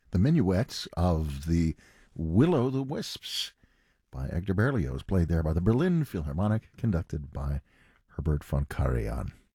The minuets of the Willow the Wisps by Edgar Berlioz, played there by the Berlin Philharmonic, conducted by Herbert von Karajan.